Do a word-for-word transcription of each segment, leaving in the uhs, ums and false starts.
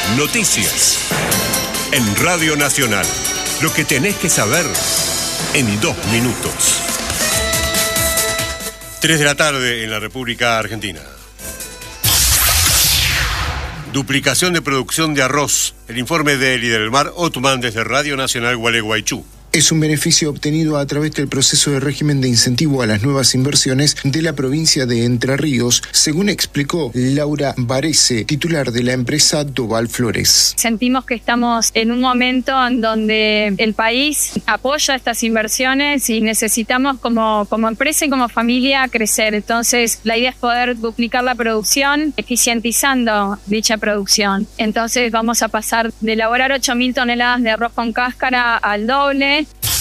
Noticias. En Radio Nacional. Lo que tenés que saber en dos minutos. Tres de la tarde en la República Argentina. Duplicación de producción de arroz. El informe de Eli del Mar Otman desde Radio Nacional Gualeguaychú. Es un beneficio obtenido a través del proceso de régimen de incentivo a las nuevas inversiones de la provincia de Entre Ríos, según explicó Laura Varese, titular de la empresa Doval Flores. Sentimos que estamos en un momento en donde el país apoya estas inversiones y necesitamos como, como empresa y como familia crecer. Entonces, la idea es poder duplicar la producción, eficientizando dicha producción. Entonces, vamos a pasar de elaborar ocho mil toneladas de arroz con cáscara al doble.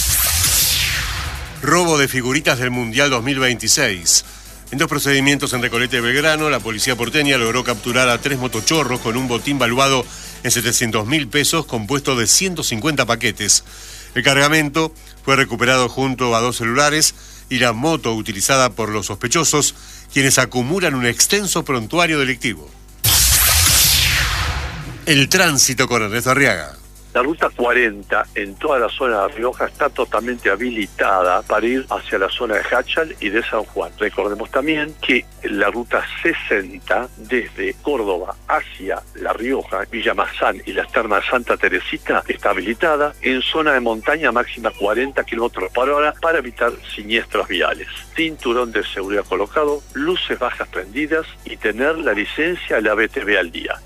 Robo de figuritas del Mundial dos mil veintiséis. En dos procedimientos en Recoleta y Belgrano, la policía porteña logró capturar a tres motochorros con un botín valuado en setecientos mil pesos, compuesto de ciento cincuenta paquetes. El cargamento fue recuperado junto a dos celulares y la moto utilizada por los sospechosos, quienes acumulan un extenso prontuario delictivo. El tránsito con Ernesto Arriaga. La ruta cuarenta en toda la zona de Rioja está totalmente habilitada para ir hacia la zona de Hachal y de San Juan. Recordemos también que la ruta sesenta desde Córdoba hacia La Rioja, Villa Mazán y las termas Santa Teresita está habilitada en zona de montaña máxima cuarenta kilómetros por hora para evitar siniestros viales. Cinturón de seguridad colocado, luces bajas prendidas y tener la licencia de la B T V al día.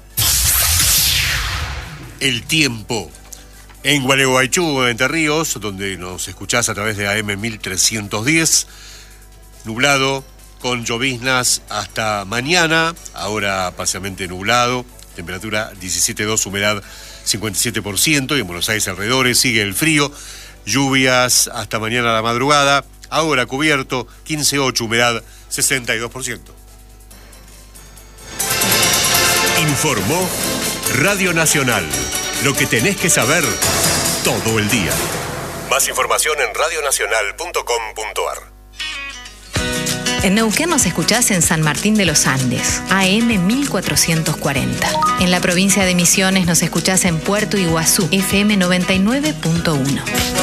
El tiempo. En Gualeguaychú, Entre Ríos, donde nos escuchás a través de A M mil trescientos diez, nublado, con lloviznas hasta mañana, ahora parcialmente nublado, temperatura diecisiete coma dos, humedad cincuenta y siete por ciento, y en Buenos Aires alrededores sigue el frío, lluvias hasta mañana a la madrugada, ahora cubierto, quince coma ocho, humedad sesenta y dos por ciento. Informó Radio Nacional. Lo que tenés que saber todo el día. Más información en radio nacional punto com punto a r. En Neuquén nos escuchás en San Martín de los Andes, A M mil cuatrocientos cuarenta. En la provincia de Misiones nos escuchás en Puerto Iguazú, F M noventa y nueve punto uno.